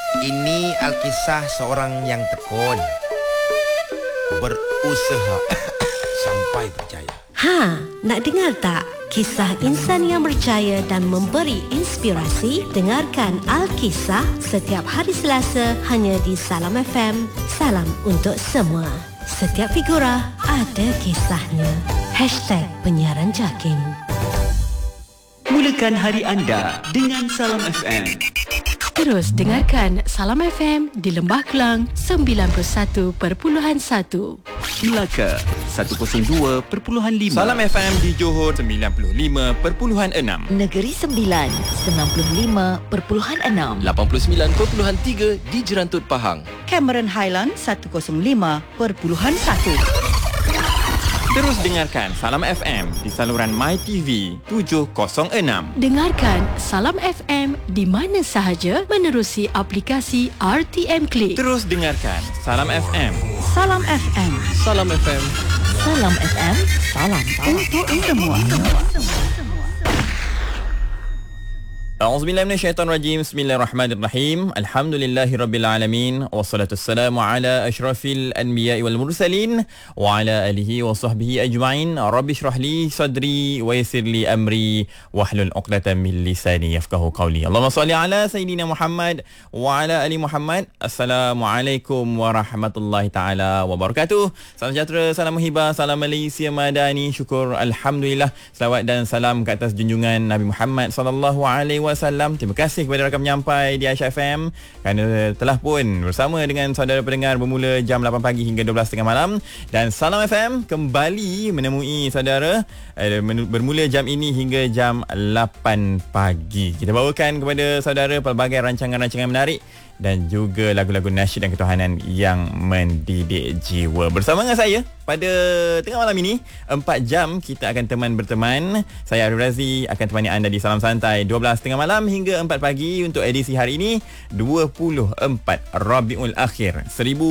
Ini Alkisah seorang yang tekun, berusaha sampai berjaya. Nak dengar tak? Kisah insan yang berjaya dan memberi inspirasi? Dengarkan Alkisah setiap hari Selasa hanya di Salam FM. Salam untuk semua. Setiap figura ada kisahnya. #penyiaran JAKIM. Mulakan hari anda dengan Salam FM. Terus dengarkan Salam FM di Lembah Kelang 91.1, Melaka 102.5, Salam FM di Johor 95.6, Negeri Sembilan 95.6, 89.3 di Jerantut Pahang, Cameron Highland 105.1. Terus dengarkan Salam FM di saluran MyTV 706. Dengarkan Salam FM di mana sahaja menerusi aplikasi RTM Click. Terus dengarkan Salam FM. Salam FM. Salam FM. Salam FM. Salam Untuk semua. A'udzubillahi minasyaitonirrajim. Bismillahirrahmanirrahim. Alhamdulillahirabbilalamin. Wassalatu wassalamu ala asyrafil anbiya'i wal mursalin wa ala alihi wa sahbihi ajma'in. Rabbi shrah li sadri wa yassir li amri wahlul 'uqdatam min lisani yafqahu qawli. Allahumma shalli ala sayidina Muhammad wa ala ali Muhammad. Assalamualaikum warahmatullahi taala wabarakatuh. Salam sejahtera, salam muhibah, salam Malaysia Madani. Syukur alhamdulillah. Selawat dan salam ke atas junjungan Nabi Muhammad sallallahu alaihi wasallam. Terima kasih kepada rakan penyampai di Aisyah FM kerana telah pun bersama dengan saudara pendengar bermula jam 8 pagi hingga 12.30 malam, dan Salam FM kembali menemui saudara bermula jam ini hingga jam 8 pagi. Kita bawakan kepada saudara pelbagai rancangan-rancangan menarik dan juga lagu-lagu nasyid dan ketuhanan yang mendidik jiwa. Bersama dengan saya pada tengah malam ini 4 jam kita akan berteman. Saya Arif Razi akan temani anda di Salam Santai 12.30 malam hingga 4 pagi untuk edisi hari ini 24 Rabiul Akhir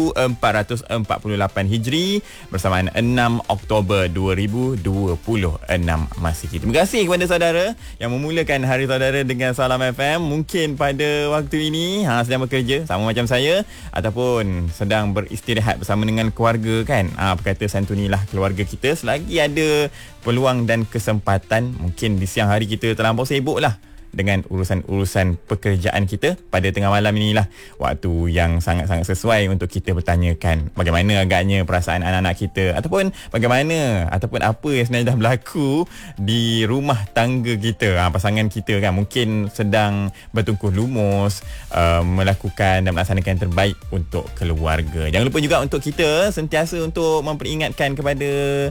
1448 Hijri bersamaan 6 Oktober 2026 Masihi. Terima kasih kepada saudara yang memulakan hari saudara dengan Salam FM. Mungkin pada waktu ini sedang bekerja sama macam saya ataupun sedang beristirahat bersama dengan keluarga kan. Berkata santunilah keluarga kita selagi ada peluang dan kesempatan. Mungkin di siang hari kita terlampau sibuk lah dengan urusan-urusan pekerjaan kita. Pada tengah malam inilah waktu yang sangat-sangat sesuai untuk kita bertanyakan bagaimana agaknya perasaan anak-anak kita, ataupun bagaimana ataupun apa yang sebenarnya dah berlaku di rumah tangga kita. Pasangan kita kan mungkin sedang bertungkuh lumus melakukan dan melaksanakan yang terbaik untuk keluarga. Jangan lupa juga untuk kita sentiasa untuk memperingatkan kepada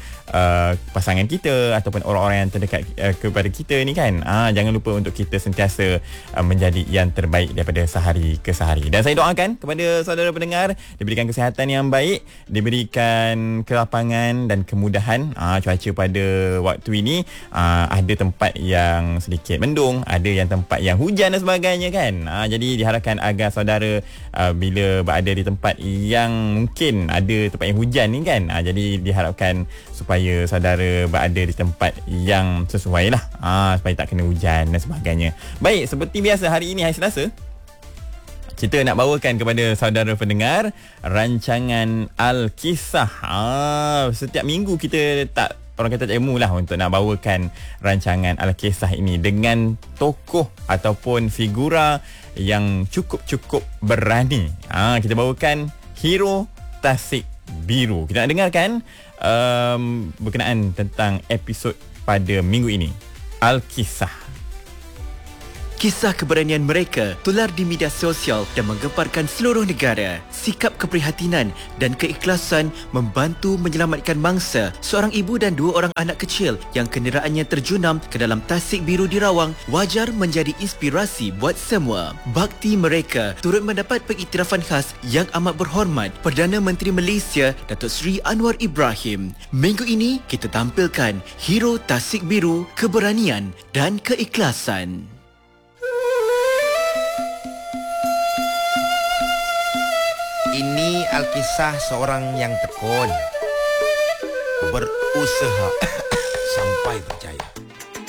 pasangan kita ataupun orang-orang yang terdekat kepada kita ni kan. Jangan lupa untuk kita sentiasa menjadi yang terbaik daripada sehari ke sehari. Dan saya doakan kepada saudara pendengar diberikan kesihatan yang baik, diberikan kelapangan dan kemudahan. Cuaca pada waktu ini ada tempat yang sedikit mendung, ada yang tempat yang hujan dan sebagainya kan. Jadi diharapkan agar saudara bila berada di tempat yang mungkin ada tempat yang hujan ni kan, jadi diharapkan supaya saudara berada di tempat yang sesuai lah, supaya tak kena hujan dan sebagainya. Baik, seperti biasa hari ini hari Selasa kita nak bawakan kepada saudara pendengar rancangan Alkisah. Setiap minggu kita tak, orang kata tak ilmu lah untuk nak bawakan rancangan Alkisah ini dengan tokoh ataupun figura yang cukup berani. Kita bawakan hero Tasik Biru. Kita nak dengarkan berkenaan tentang episod pada minggu ini, Alkisah. Kisah keberanian mereka tular di media sosial dan menggemparkan seluruh negara. Sikap keprihatinan dan keikhlasan membantu menyelamatkan mangsa seorang ibu dan 2 orang anak kecil yang kenderaannya terjunam ke dalam Tasik Biru di Rawang wajar menjadi inspirasi buat semua. Bakti mereka turut mendapat pengiktirafan khas yang amat berhormat Perdana Menteri Malaysia Datuk Seri Anwar Ibrahim. Minggu ini kita tampilkan hero Tasik Biru, keberanian dan keikhlasan. Ini Alkisah seorang yang tekun, berusaha sampai berjaya.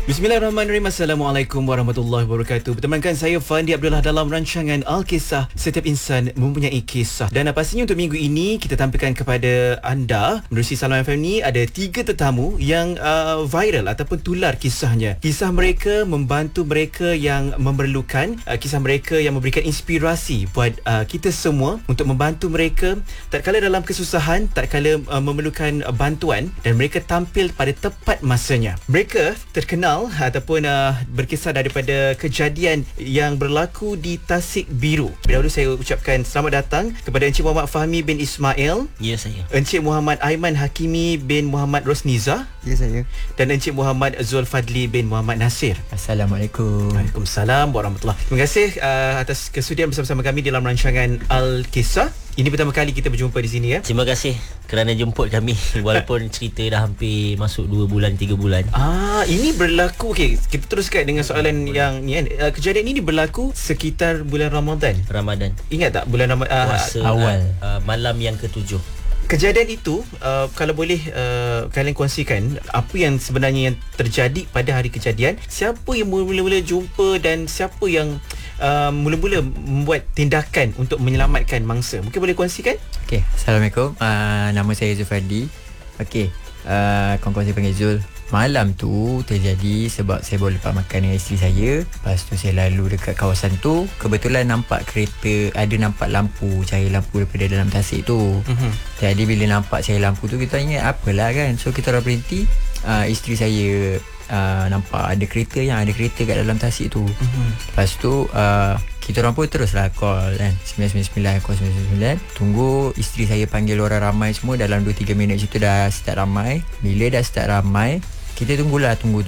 Bismillahirrahmanirrahim. Assalamualaikum warahmatullahi wabarakatuh. Bertemankan saya Fandi Abdullah dalam rancangan Al-Kisah. Setiap insan mempunyai kisah. Dan pastinya untuk minggu ini kita tampilkan kepada anda menerusi Salam FM ni ada 3 tetamu yang viral ataupun tular kisahnya. Kisah mereka membantu mereka yang memerlukan, kisah mereka yang memberikan inspirasi buat kita semua untuk membantu mereka tatkala dalam kesusahan, tatkala memerlukan bantuan, dan mereka tampil pada tepat masanya. Mereka terkenal ataupun berkisar daripada kejadian yang berlaku di Tasik Biru. Dahulu saya ucapkan selamat datang kepada Encik Muhammad Fahmi bin Ismail. Ya, saya. Encik Muhammad Aiman Hakimi bin Muhammad Rosniza. Ya, saya. Dan Encik Muhammad Zulfadli bin Muhammad Nasir. Assalamualaikum. Waalaikumsalam warahmatullahi. Terima kasih atas kesudian bersama-sama kami dalam rancangan Al-Kisah. Ini pertama kali kita berjumpa di sini ya. Terima kasih kerana jemput kami walaupun cerita dah hampir masuk 2 bulan 3 bulan. Ini berlaku, okey, kita teruskan dengan soalan yang ni kan. Kejadian ini berlaku sekitar bulan Ramadan. Ingat tak bulan Ramadan awal malam yang ke-7. Kejadian itu kalau boleh kalian kongsikan apa yang sebenarnya yang terjadi pada hari kejadian, siapa yang mula-mula jumpa dan siapa yang mula-mula membuat tindakan untuk menyelamatkan mangsa. Mungkin boleh kongsikan? Okey, Assalamualaikum. Nama saya Zulfadli. Okey, kawan-kawan saya panggil Zul. Malam tu terjadi sebab saya baru lepas makan dengan isteri saya. Lepas tu saya lalu dekat kawasan tu. Kebetulan nampak kereta, ada nampak lampu, cahaya lampu daripada dalam tasik tu. Jadi bila nampak cahaya lampu tu, kita ingat apalah kan. So kita orang berhenti. Isteri saya nampak ada kereta kat dalam tasik tu. Lepas tu kita orang pun teruslah call kan, 999 call 999. Tunggu isteri saya panggil orang ramai semua. Dalam 2-3 minit situ dah start ramai. Bila dah start ramai, kita tunggulah, tunggu.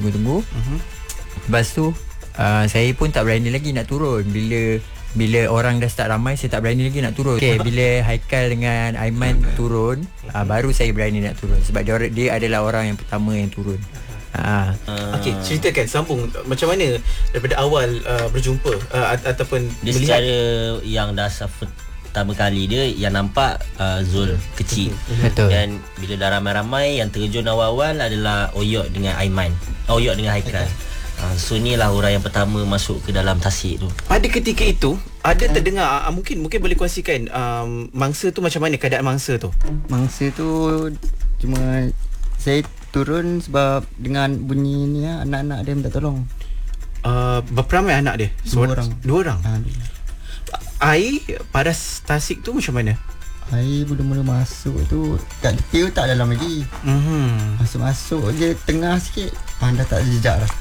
Lepas tu saya pun tak berani lagi nak turun. Bila orang dah start ramai, saya tak berani lagi nak turun. Okay, bila Haikal dengan Aiman turun, baru saya berani nak turun. Sebab dia adalah orang yang pertama yang turun. Okey, ceritakan, sambung macam mana daripada awal berjumpa ataupun dia melihat. Secara yang dah pertama kali dia yang nampak Zul kecil. Betul. Dan bila dah ramai-ramai, yang terjun awal-awal adalah Oyok dengan Aiman. Oyok dengan Haikal. So inilah orang yang pertama masuk ke dalam tasik tu. Pada ketika itu ada terdengar, mungkin boleh kongsikan mangsa tu macam mana, keadaan mangsa tu? Mangsa tu cuma saya turun sebab dengan bunyi ni anak-anak dia minta tolong. Berapa ramai anak dia? 2 orang. Air pada tasik tu macam mana? Air mula-mula masuk tu kat tepi tu tak dalam lagi. Masuk-masuk je tengah sikit, dah tak jejak dah.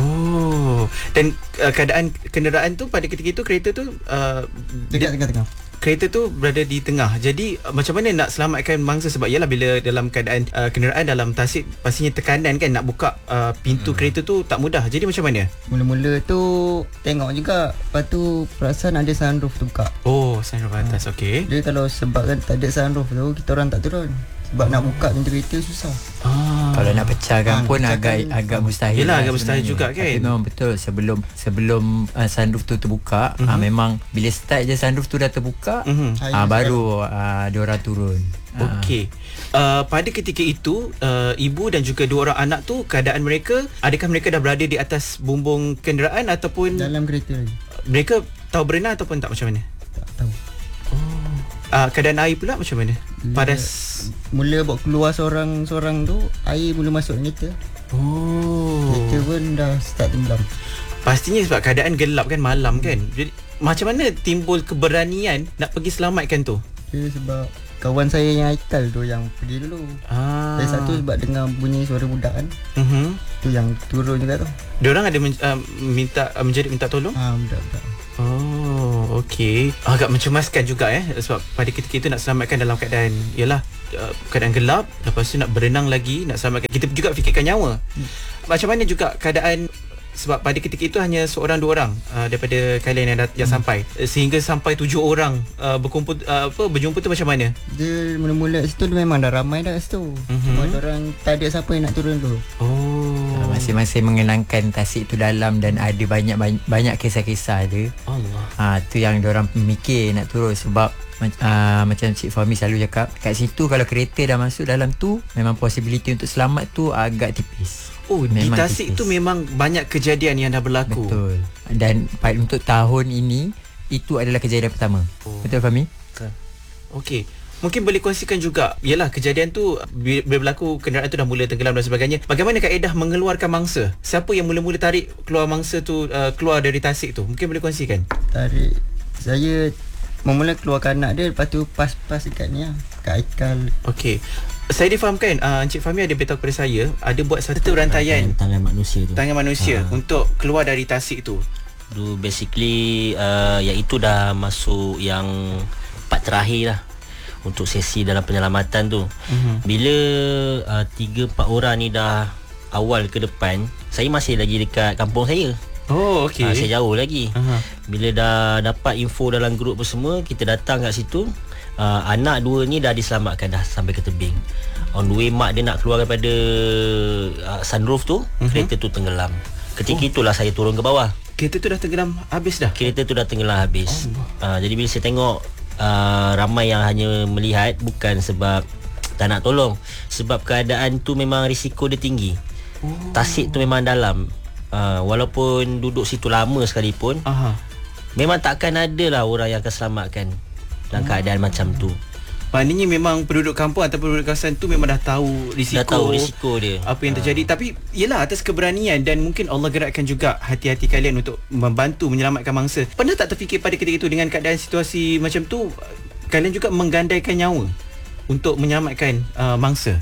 Dan keadaan kenderaan tu pada ketika itu, kereta tu dekat tengah-tengah. Kereta tu berada di tengah. Jadi macam mana nak selamatkan mangsa? Sebab yalah, bila dalam keadaan kenderaan dalam tasik, pastinya tekanan kan, nak buka pintu kereta tu tak mudah. Jadi macam mana? Mula-mula tu tengok juga, lepas tu perasan ada sunroof tu buka. Sunroof atas. Okey. Dia kalau sebabkan tak ada sunroof tu, kita orang tak turun. Sebab nak buka pintu kereta susah. Kalau nak pecahkan pun agak mustahil. Yelah, agak mustahil juga kan. Tapi memang betul, sebelum sunroof tu terbuka, memang bila start je sunroof tu dah terbuka, baru diorang turun. Okey. Pada ketika itu ibu dan juga 2 orang anak tu, keadaan mereka, adakah mereka dah berada di atas bumbung kenderaan ataupun dalam kereta lagi? Mereka tahu berenang ataupun tak, macam mana? Tak tahu. Keadaan air pula macam mana? Mula bawa keluar seorang tu, air mula masuk kereta. Kereta pun dah start tenggelam. Pastinya sebab keadaan gelap kan, malam kan. Jadi macam mana timbul keberanian nak pergi selamatkan tu? Sebab kawan saya yang Haikal tu yang pergi dulu. Saya satu sebab dengar bunyi suara budak kan. Tu yang turun juga tu. Diorang ada minta tolong? Budak-budak. Okey. Agak mencemaskan juga sebab pada ketika itu nak selamatkan dalam keadaan keadaan gelap, lepas tu nak berenang lagi, nak selamatkan. Kita juga fikirkan nyawa. Macam mana juga keadaan, sebab pada ketika itu hanya 1-2 orang daripada kalian yang sampai, sehingga sampai 7 orang berkumpul, berjumpa tu macam mana? Dia mula-mula situ dia memang dah ramai dah situ. Cuma orang tak ada siapa yang nak turun dulu. Masing-masing mengenangkan tasik tu dalam dan ada banyak kisah-kisah dia. Allah. Tu yang diorang mikir nak turun sebab macam Cik Fahmi selalu cakap, kat situ kalau kereta dah masuk dalam tu, memang possibility untuk selamat tu agak tipis. Oh, di Memang Tasik tipis. tu memang banyak kejadian yang dah berlaku. Betul. Dan untuk tahun ini itu adalah kejadian pertama. Betul Fahmi? Okey. Mungkin boleh kongsikan juga, yalah kejadian tu bila berlaku, kenderaan tu dah mula tenggelam dan sebagainya. Bagaimana kaedah mengeluarkan mangsa? Siapa yang mula-mula tarik keluar mangsa tu keluar dari Tasik tu? Mungkin boleh kongsikan. Tarik saya mula keluarkan anak dia, lepas tu pas dekat ni lah, kat Aikal. Okey. Saya difahamkan Encik Fahmi ada beritahu kepada saya ada buat satu rantaian tangan manusia tu. tangan manusia untuk keluar dari Tasik tu. Tu basically iaitu dah masuk yang part terakhir lah untuk sesi dalam penyelamatan tu. Bila 3-4 orang ni dah awal ke depan, saya masih lagi dekat kampung saya. Oh, okey. Saya jauh lagi. Bila dah dapat info dalam grup apa semua, kita datang kat situ. Anak dua ni dah diselamatkan dah sampai ke tebing. On the way mak dia nak keluar daripada sunroof tu, kereta tu tenggelam. Ketika itulah saya turun ke bawah. Kereta tu dah tenggelam habis dah? Kereta tu dah tenggelam habis. Jadi bila saya tengok ramai yang hanya melihat, bukan sebab tak nak tolong, sebab keadaan tu memang risiko dia tinggi. Tasik tu memang dalam. Walaupun duduk situ lama sekalipun, memang takkan ada lah orang yang akan selamatkan dalam keadaan macam tu. Maknanya memang penduduk kampung atau penduduk kawasan tu memang dah tahu risiko, Dah tahu risiko dia, apa yang terjadi. Tapi yelah, atas keberanian dan mungkin Allah gerakkan juga hati-hati kalian untuk membantu menyelamatkan mangsa. Pernah tak terfikir pada ketika itu dengan keadaan situasi macam tu, kalian juga menggandaikan nyawa untuk menyelamatkan mangsa?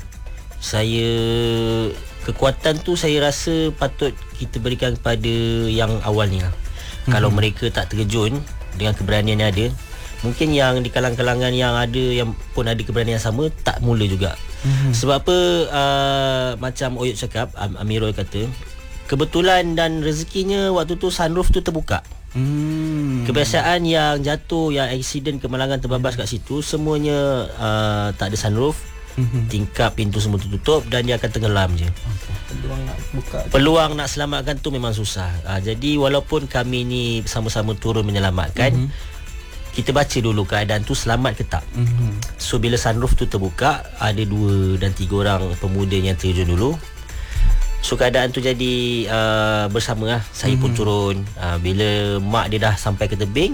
Kekuatan tu saya rasa patut kita berikan kepada yang awal ni lah. Kalau mereka tak terjun dengan keberanian yang ada, mungkin yang di kalangan-kalangan yang ada yang pun ada keberanian yang sama tak mula juga. Sebab apa, macam Oyot cakap, Amirul kata, kebetulan dan rezekinya waktu tu sunroof tu terbuka. Kebiasaan yang jatuh, yang aksiden kemalangan terbabas kat situ, semuanya tak ada sunroof. Tingkap pintu semua tertutup dan dia akan tenggelam je. Peluang nak selamatkan tu memang susah. Jadi walaupun kami ni sama-sama turun menyelamatkan, kita baca dulu keadaan tu selamat ke tak. So bila sunroof tu terbuka, ada 2 dan 3 orang pemuda yang terjun dulu. So keadaan tu jadi bersama lah. Saya pun turun. Bila mak dia dah sampai ke tebing,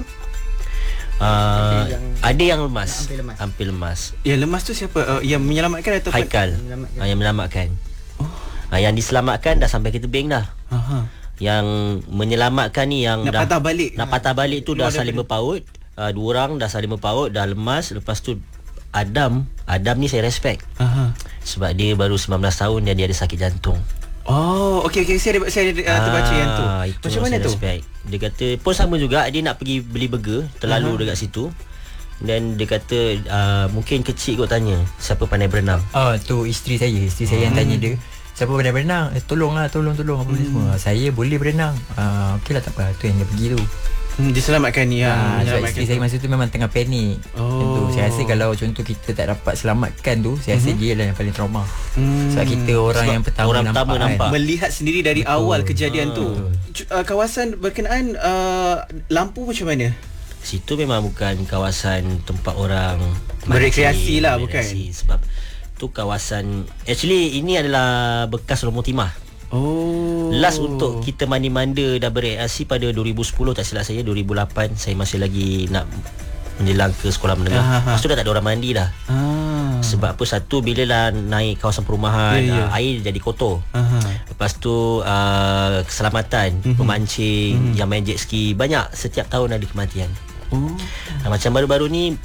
ada yang lemas, hampir lemas. Yang lemas tu siapa? Yang menyelamatkan atau Haikal? Yang menyelamatkan. Yang diselamatkan dah sampai ke tebing dah. Yang menyelamatkan ni yang nak dah patah balik tu dah saling berpaut. 2 orang dah saling berpaut, dah lemas. Lepas tu Adam ni saya respect. Sebab dia baru 19 tahun dan dia ada sakit jantung. Oh, okey. Saya terbaca yang tu. Macam mana tu? Respect. Dia kata pun sama juga, dia nak pergi beli burger, terlalu dekat situ. Dan dia kata mungkin kecil kot tanya, siapa pandai berenang? Tu isteri saya yang tanya dia, siapa pandai berenang? Tolong apa ni semua. Saya boleh berenang. Okeylah, tak apa. Tu yang dia pergi tu. Diselamatkan ni. Sebab isteri saya masa tu memang tengah panik. Saya rasa kalau contoh kita tak dapat selamatkan tu, saya rasa dia lah yang paling trauma. Sebab kita orang yang pertama nampak. Melihat sendiri dari awal kejadian tu. Kawasan berkenaan lampu macam mana? Situ memang bukan kawasan tempat orang berekreasi lah, bukan? Sebab tu kawasan, actually ini adalah bekas rumah timah. Last untuk kita mandi-manda dah bereaksi pada 2010, tak silap saya 2008, saya masih lagi nak menjelang ke sekolah menengah. Lepas tu dah tak ada orang mandi dah. Sebab apa, satu, bila lah naik kawasan perumahan, air jadi kotor. Lepas tu keselamatan, pemancing, yang main jet ski, banyak, setiap tahun ada kematian. Macam baru-baru ni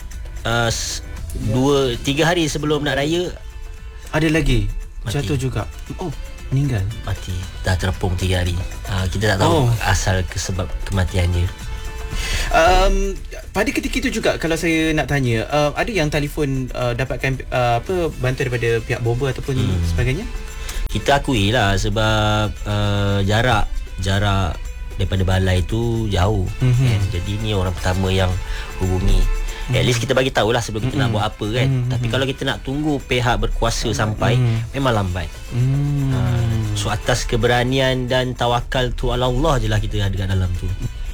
2-3 hari sebelum nak raya, ada lagi mati. Jatuh juga. Meninggal, mati, dah terapung 3 hari. Kita tak tahu asal sebab kematian dia. Pada ketika itu juga, kalau saya nak tanya, ada yang telefon dapatkan bantuan daripada pihak bomba ataupun sebagainya? Kita akui lah, sebab jarak daripada balai tu jauh. Jadi ni orang pertama yang hubungi. At least kita bagi tahulah sebelum kita nak buat apa kan. Tapi kalau kita nak tunggu pihak berkuasa sampai, memang lambat. So atas keberanian dan tawakal tu Allah je lah kita ada kat dalam tu.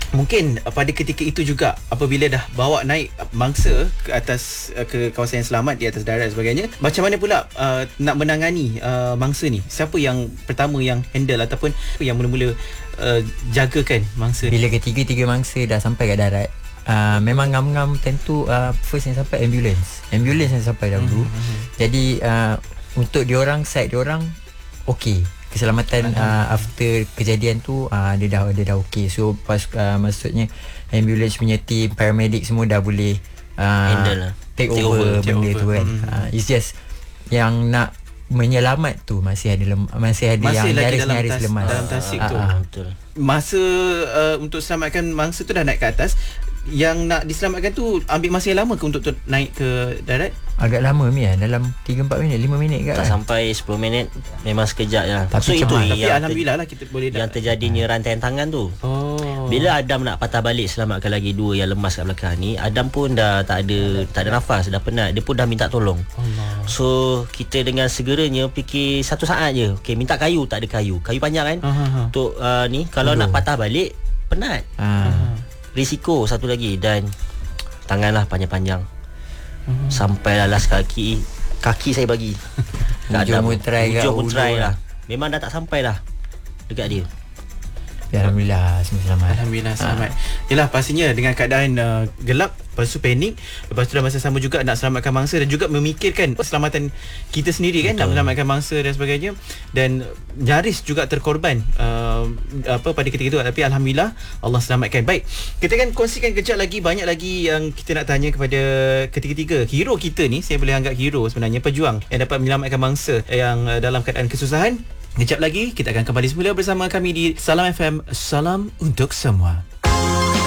Mungkin pada ketika itu juga apabila dah bawa naik mangsa ke atas ke kawasan yang selamat di atas darat dan sebagainya, macam mana pula nak menangani mangsa ni? Siapa yang pertama yang handle ataupun yang mula-mula jagakan mangsa ni? Bila ketiga-tiga mangsa dah sampai kat darat, memang ngam-ngam tentu first yang sampai ambulans yang sampai dahulu. Jadi untuk diorang side diorang okey, keselamatan after kejadian tu dia dah okey. So pas maksudnya ambulans punya team, paramedic semua dah boleh take over benda tu kan. It's just yang nak menyelamat tu masih ada yang nyaris lemas dalam tasik tu. Betul. Masa untuk selamatkan mangsa tu dah naik ke atas, yang nak diselamatkan tu ambil masa yang lama ke untuk naik ke darat? Agak lama dalam 3-4 minit 5 minit ke tak sampai 10 minit, memang sekejap je. Tapi itu tapi alhamdulillah lah kita boleh yang terjadinya rantai tangan tu. Bila Adam nak patah balik selamatkan lagi dua yang lemas kat belakang ni, Adam pun dah tak ada nafas, dah penat, dia pun dah minta tolong. So kita dengan segeranya fikir satu saat je, okey, minta kayu, tak ada kayu panjang kan untuk ni kalau nak patah balik penat. Risiko satu lagi, dan tanganlah panjang-panjang sampai last kaki saya bagi hujung pun try lah. Memang dah tak sampai dah dekat dia. Alhamdulillah semua selamat. Alhamdulillah selamat. Yalah, pastinya dengan keadaan gelap, lepas tu panik, lepas tu dalam masa sama juga nak selamatkan mangsa dan juga memikirkan keselamatan kita sendiri kan. Betul. Nak menyelamatkan mangsa dan sebagainya, dan nyaris juga terkorban pada ketika itu, tapi alhamdulillah Allah selamatkan. Baik, kita akan kongsikan kejap lagi, banyak lagi yang kita nak tanya kepada ketiga-tiga hero kita ni. Saya boleh anggap hero sebenarnya, pejuang yang dapat menyelamatkan mangsa yang dalam keadaan kesusahan. Kejap lagi kita akan kembali semula bersama kami di Salam FM. Salam untuk semua.